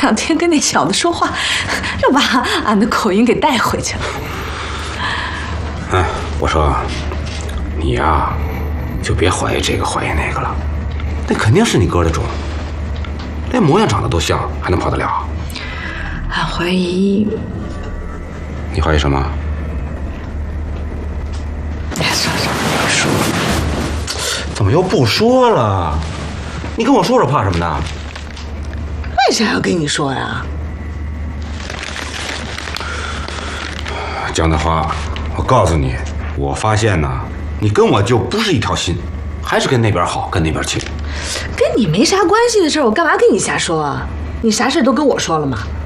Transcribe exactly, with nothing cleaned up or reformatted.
两天跟那小子说话，又把俺的口音给带回去了。 哎，我说，你呀，就别怀疑这个怀疑那个了，那肯定是你哥的种，连模样长得都像，还能跑得了？ 俺怀疑。 你怀疑什么？ 哎，算了算了，不说了。 怎么又不说了？你跟我说说，怕什么呢？ 为啥要跟你说呀？ 江德华，我告诉你，我发现呢，你跟我就不是一条心，还是跟那边好，跟那边亲。 跟你没啥关系的事，我干嘛跟你瞎说啊？你啥事都跟我说了吗？